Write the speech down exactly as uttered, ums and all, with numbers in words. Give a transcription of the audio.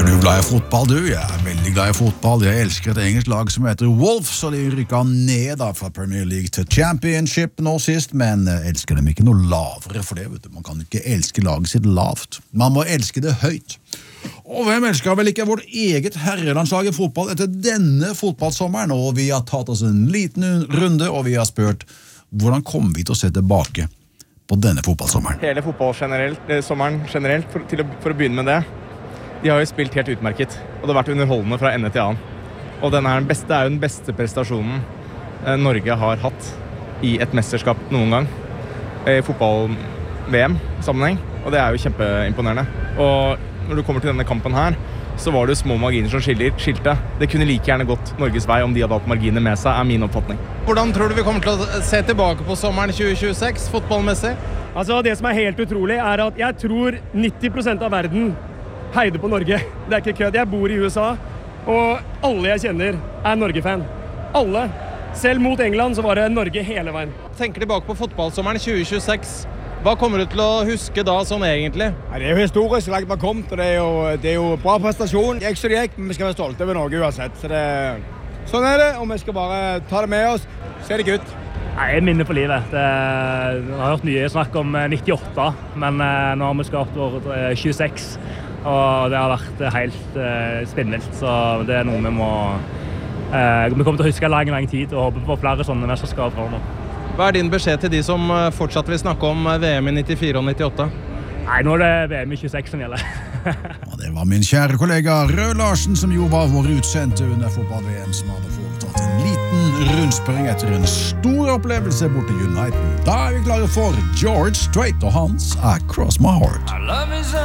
du glad i fotball, du? Jeg er veldig glad i fotball. Jeg elsker et engelsk lag som heter Wolves, så de rykket ned da fra Premier League til Championship nå sist, men jeg elsker dem ikke noe lavere for det, vet du. Man kan ikke elske laget sitt lavt. Man må elske det høyt. Og hvem elsker vel ikke vårt eget herrelandslag i fotball etter denne fotballsommeren? Og vi har tatt oss en liten runde, og vi har spurt hvordan kommer vi til å se tilbake på denne fotballsommeren? Hele fotball generelt, eh, sommeren generelt, for, til å, for å begynne med det. De har jo spilt helt utmerket, og det har vært underholdende fra ende til annen. Og den er, den beste, det er jo den beste prestasjonen eh, Norge har hatt i et mesterskap noen gang. I fotball-V M-sammenheng, og det er jo kjempeimponerende. Og når du kommer til denne kampen her, så var det jo små marginer som skiller, skilte. Det kunne like gjerne gått Norges vei om de hadde hatt marginer med seg, er min oppfatning. Hvordan tror du vi kommer til å se tilbake på sommeren tjue tjueseks, fotballmessig? Altså, det som er helt utrolig er at jeg tror nitti prosent av verden heide på Norge. Det er ikke kødd. Jeg bor i U S A, og alle jeg kjenner er Norge-fan. Alle. Selv mot England så var det Norge hele veien. Tenker tilbake på fotballsommeren tjue tjueseks. Hva kommer du til å huske da sånn egentlig? Ja, det er jo historisk langt man har kommet, og det er jo, det er jo bra prestasjon. Det gikk så det gikk, men vi skal være stolte over Norge uansett. Så det, sånn er det, og vi skal bare ta det med oss. Så er det gutt. Nei, jeg minner for livet. Det, jeg har hørt mye snakk om nittiåtte, men nå har vi skapt år tjueseks. Og det har vært helt uh, spinnvilt, så det er noe vi må uh, vi kommer til å huske lang, lang tid og håpe på flere sånne mesterskap fremover. Hva er din beskjed til de som fortsatt vil snakke om V M i nittifire og nittiåtte? Nei, nå er det V M i tjueseks som gjelder. Og det var min kjære kollega Røe Larsen som jo var vår utsendte under fotball-V M, som hadde foretatt en liten rundspørring etter en stor opplevelse borte i United. Da er vi klare for George Strait og hans Across My Heart.